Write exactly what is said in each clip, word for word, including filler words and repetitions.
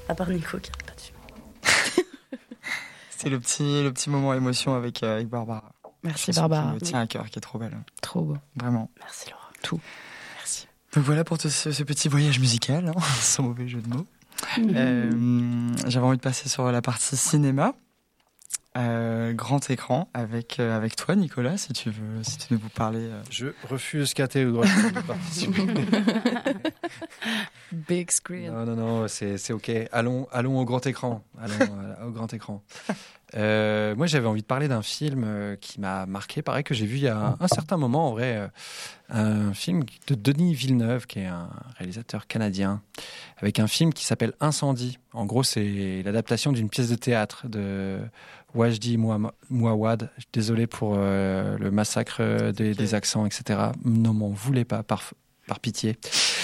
À part Nico qui n'est pas dessus. C'est le petit, le petit moment émotion avec, euh, avec Barbara. Merci Chanson Barbara. qui me tient à cœur, qui est trop belle. Trop beau. Vraiment. Merci Laura. Tout. Merci. Donc voilà pour ce, ce petit voyage musical, hein, sans mauvais jeu de mots. Euh, j'avais envie de passer sur la partie cinéma. Euh, grand écran avec, euh, avec toi, Nicolas, si tu veux, si tu veux vous parler. Euh... Je refuse catégoriquement de participer. Big screen. Non, non, non, c'est, c'est OK. Allons, allons au grand écran. Allons euh, au grand écran. Euh, moi, j'avais envie de parler d'un film euh, qui m'a marqué, pareil, que j'ai vu il y a un, un certain moment, en vrai. Euh, un film de Denis Villeneuve, qui est un réalisateur canadien, avec un film qui s'appelle Incendie. En gros, c'est l'adaptation d'une pièce de théâtre de Wajdi Mouawad. Désolé pour euh, le massacre des, des accents, et cetera. Ne m'en voulez pas, par, par pitié.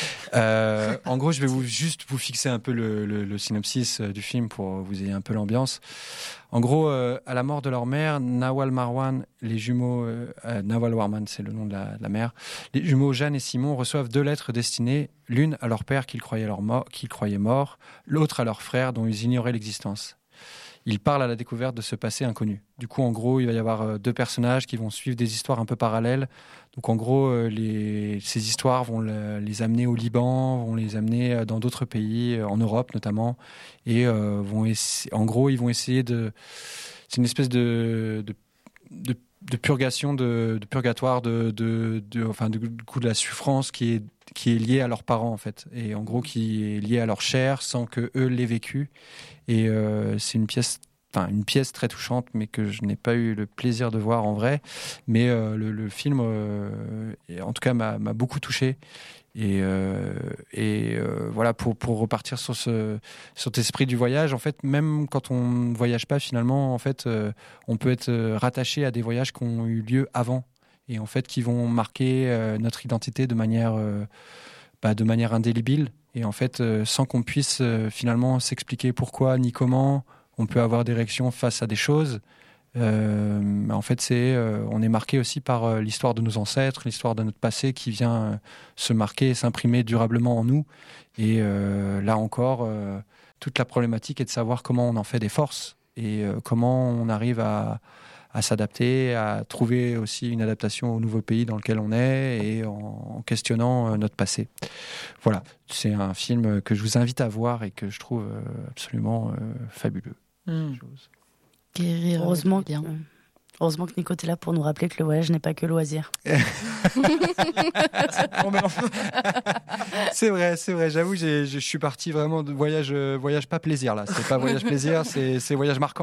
Euh, en gros, je vais vous, juste vous fixer un peu le, le, le synopsis du film pour que vous ayez un peu l'ambiance. En gros, euh, à la mort de leur mère, Nawal Marwan, les jumeaux, euh, Nawal Warman, c'est le nom de la, de la mère, les jumeaux Jeanne et Simon reçoivent deux lettres destinées, l'une à leur père qu'ils croyaient, leur mort, qu'ils croyaient mort, l'autre à leur frère dont ils ignoraient l'existence. Ils parlent à la découverte de ce passé inconnu. Du coup, en gros, il va y avoir deux personnages qui vont suivre des histoires un peu parallèles. Donc, en gros, les, ces histoires vont le, les amener au Liban, vont les amener dans d'autres pays, en Europe notamment. Et euh, vont essa- en gros, ils vont essayer de... C'est une espèce de... de, de de purgation, de, de purgatoire, de, de, de, enfin, de, du coup, de la souffrance qui est, qui est liée à leurs parents, en fait. Et en gros, qui est liée à leur chair sans que eux l'aient vécu. Et euh, c'est une pièce, enfin, une pièce très touchante, mais que je n'ai pas eu le plaisir de voir en vrai. Mais euh, le, le film, euh, en tout cas, m'a, m'a beaucoup touché. Et, euh, et euh, voilà, pour, pour repartir sur, ce, sur cet esprit du voyage, en fait, même quand on ne voyage pas, finalement, en fait, euh, on peut être rattaché à des voyages qui ont eu lieu avant et en fait, qui vont marquer euh, notre identité de manière, euh, bah, de manière indélébile. Et en fait, euh, sans qu'on puisse euh, finalement s'expliquer pourquoi ni comment, on peut avoir des réactions face à des choses. Euh, en fait, c'est, euh, on est marqué aussi par euh, l'histoire de nos ancêtres, l'histoire de notre passé qui vient euh, se marquer et s'imprimer durablement en nous. Et euh, là encore, euh, toute la problématique est de savoir comment on en fait des forces et euh, comment on arrive à, à s'adapter, à trouver aussi une adaptation au nouveau pays dans lequel on est et en, en questionnant euh, notre passé. Voilà, c'est un film que je vous invite à voir et que je trouve euh, absolument euh, fabuleux. Mmh. Chose. Guérir. Heureusement, bien. que, heureusement que Nico est là pour nous rappeler que le voyage n'est pas que loisir. C'est vrai, c'est vrai. J'avoue, j'ai, je suis parti vraiment de voyage, voyage pas plaisir là. C'est pas voyage plaisir, c'est, c'est voyage marquant.